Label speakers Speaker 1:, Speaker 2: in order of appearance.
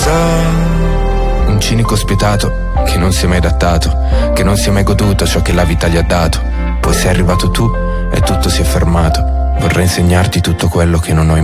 Speaker 1: cosa? Un cinico spietato che non si è mai adattato, che non si è mai goduto ciò che la vita gli ha dato. Poi sei arrivato tu e tutto si è fermato. Vorrei insegnarti tutto quello che non ho